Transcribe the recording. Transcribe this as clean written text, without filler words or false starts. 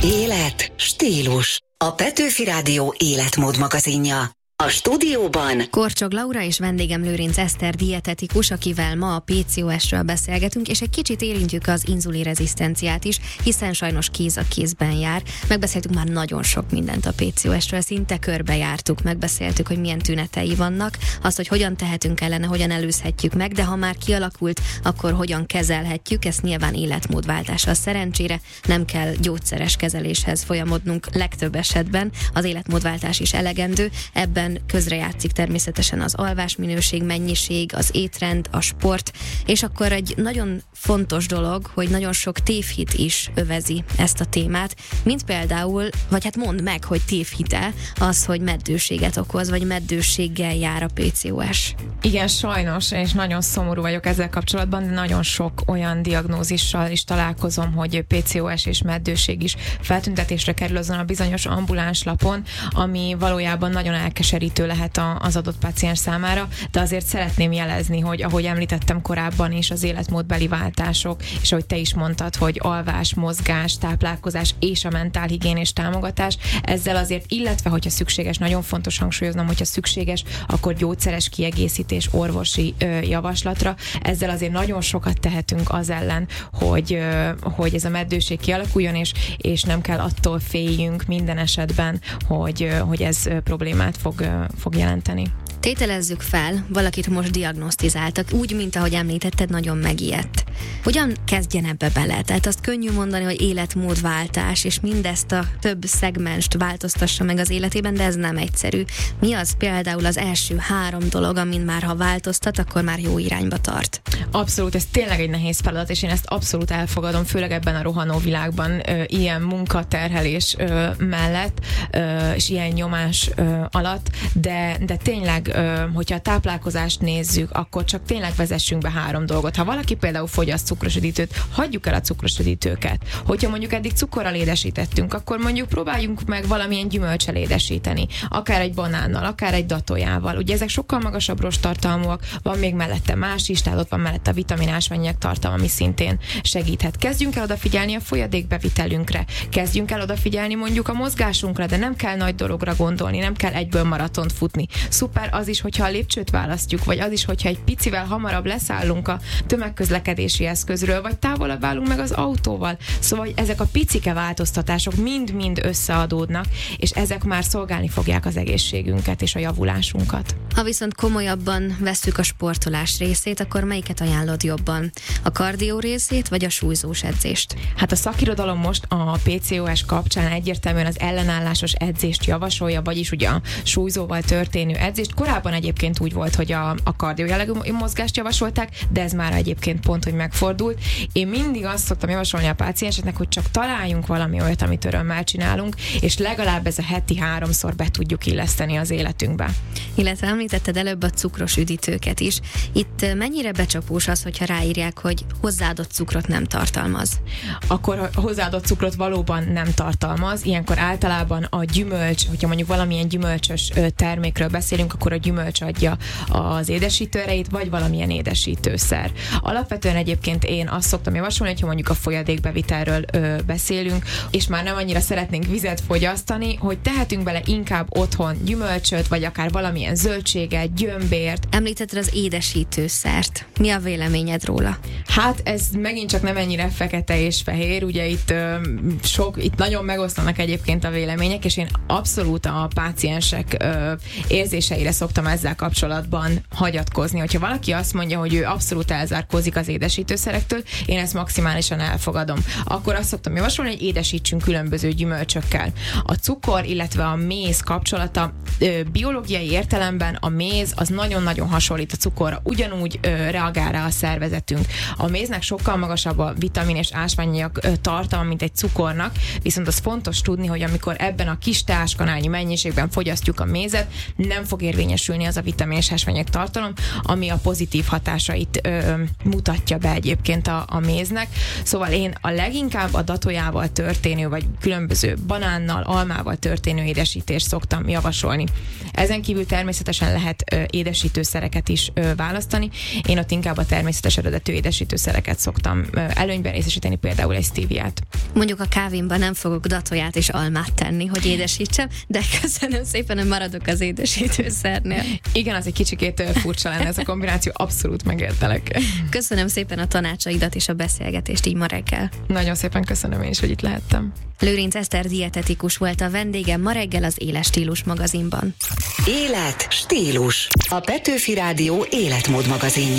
Élet, stílus. A Petőfi Rádió életmód magazinja. A stúdióban Korcsog Laura és vendégem Lőrinc Eszter dietetikus, akivel ma a PCOS-ről beszélgetünk, és egy kicsit érintjük az inzulinrezisztenciát is, hiszen sajnos kéz a kézben jár. Megbeszéltük már nagyon sok mindent a PCOS-ről, szinte körbejártuk, megbeszéltük, hogy milyen tünetei vannak, azt, hogy hogyan tehetünk ellene, hogyan előzhetjük meg, de ha már kialakult, akkor hogyan kezelhetjük, ezt nyilván életmódváltással. Szerencsére nem kell gyógyszeres kezeléshez folyamodnunk legtöbb esetben, az életmódváltás is elegendő, ebben közrejátszik természetesen az alvásminőség, mennyiség, az étrend, a sport, és akkor egy nagyon fontos dolog, hogy nagyon sok tévhit is övezi ezt a témát, mint például, vagy hát mondd meg, hogy tévhite az, hogy meddőséget okoz, vagy meddőséggel jár a PCOS. Igen, sajnos, és nagyon szomorú vagyok ezzel kapcsolatban, de nagyon sok olyan diagnózissal is találkozom, hogy PCOS és meddőség is feltüntetésre kerül azon a bizonyos ambuláns lapon, ami valójában nagyon elkeserítő lehet az adott páciens számára, de azért szeretném jelezni, hogy ahogy említettem korábban is, az életmódbeli váltások, és ahogy te is mondtad, hogy alvás, mozgás, táplálkozás és a mentálhigiénés támogatás, ezzel azért, illetve hogyha szükséges, nagyon fontos hangsúlyoznom, hogyha szükséges, akkor gyógyszeres kiegészítés, orvosi javaslatra, ezzel azért nagyon sokat tehetünk az ellen, hogy ez a meddőség kialakuljon, és nem kell attól féljünk minden esetben, hogy ez problémát fog jelenteni. Tételezzük fel, valakit most diagnosztizáltak, úgy, mint ahogy említetted, nagyon megijedt. Hogyan kezdjen ebbe bele? Tehát azt könnyű mondani, hogy életmódváltás, és mindezt a több szegmenst változtassa meg az életében, de ez nem egyszerű. Mi az például az első 3 dolog, amin már ha változtat, akkor már jó irányba tart? Abszolút, ez tényleg egy nehéz feladat, és én ezt abszolút elfogadom, főleg ebben a rohanó világban, ilyen munkaterhelés mellett, és ilyen nyomás alatt, de tényleg, hogyha a táplálkozást nézzük, akkor csak tényleg vezessünk be 3 dolgot. Ha valaki például fogyaszt cukros üdítőt, hagyjuk el a cukros üdítőket. Hogyha mondjuk eddig cukorral édesítettünk, akkor mondjuk próbáljunk meg valamilyen gyümölcsel édesíteni. Akár egy banánnal, akár egy datójával. Ugye ezek sokkal magasabb rosttartalmúak, van még mellette más is, tehát ott van mellette a vitamin ásványanyag tartalma, ami szintén segíthet. Kezdjünk el odafigyelni a folyadékbevitelünkre. Kezdjünk el odafigyelni mondjuk a mozgásunkra, de nem kell nagy dologra gondolni, nem kell egyből maratont futni. Szuper az is, hogyha a lépcsőt választjuk, vagy az is, hogyha egy picivel hamarabb leszállunk a tömegközlekedési eszközről, vagy távolabb válunk meg az autóval. Szóval ezek a picike változtatások mind-mind összeadódnak, és ezek már szolgálni fogják az egészségünket és a javulásunkat. Ha viszont komolyabban vesszük a sportolás részét, akkor melyiket ajánlod jobban? A kardió részét, vagy a súlyzós edzést? Hát a szakirodalom most a PCOS kapcsán egyértelműen az ellenállásos edzést javasolja, vagyis ugye a súlyzóval történő edzést. Korábban egyébként úgy volt, hogy a kardió jellegű mozgást javasolták, de ez már egyébként pont, hogy megfordult. Én mindig azt szoktam javasolni a pácienseknek, hogy csak találjunk valami olyat, amit örömmel csinálunk, és legalább ez a heti 3-szor be tudjuk illeszteni az életünkbe. Illetve említetted előbb a cukros üdítőket is. Itt mennyire becsapós az, hogyha ráírják, hogy hozzáadott cukrot nem tartalmaz? Akkor hozzáadott cukrot valóban nem tartalmaz. Ilyenkor általában a gyümölcs, hogyha mondjuk valamilyen gyümölcsös termékről beszélünk, akkor a gyümölcs adja az édesítő erejét, vagy valamilyen édesítőszer. Alapvetően egyébként én azt szoktam javasolni, hogyha mondjuk a folyadékbevitelről beszélünk, és már nem annyira szeretnénk vizet fogyasztani, hogy tehetünk bele inkább otthon gyümölcsöt, vagy akár valamilyen zöldséget, gyömbért. Említetted az édesítőszert. Mi a véleményed róla? Hát ez megint csak nem ennyire fekete és fehér, ugye itt nagyon megosztanak egyébként a vélemények, és én abszolút a páciensek érzéseire szoktam ezzel kapcsolatban hagyatkozni. Hogyha valaki azt mondja, hogy ő abszolút elzárkózik az édesítőszerektől, én ezt maximálisan elfogadom. Akkor azt szoktam javasolni, hogy édesítsünk különböző gyümölcsökkel. A cukor, illetve a méz kapcsolata biológiai értelemben a méz az nagyon-nagyon hasonlít a cukorra, ugyanúgy reagál rá a szervezetünk. A méznek sokkal magasabb a vitamin és ásványanyag tartalma, mint egy cukornak, viszont az fontos tudni, hogy amikor ebben a kis teáskanálnyi mennyiségben fogyasztjuk a mézet, nem fog érvényesülni érvényesülni az a vitamin és ásványanyag tartalom, ami a pozitív hatásait mutatja be egyébként a méznek. Szóval én a leginkább a datójával történő, vagy különböző banánnal, almával történő édesítést szoktam javasolni. Ezen kívül természetesen lehet édesítőszereket is választani. Én ott inkább a természetes eredetű édesítőszereket szoktam előnyben részesíteni, például egy stéviát. Mondjuk a kávémban nem fogok datóját és almát tenni, hogy édesítsem, de köszönöm szépen, hogy maradok az édesítőszernél. Igen, az egy kicsikét furcsa lenne ez a kombináció, abszolút megértelek. Köszönöm szépen a tanácsaidat és a beszélgetést így ma reggel. Nagyon szépen köszönöm én is, hogy itt lehettem. Lőrinc Eszter dietetikus volt a vendégem ma reggel az Éles Stílus magazinban. Élet, stílus. A Petőfi Rádió életmód magazinja.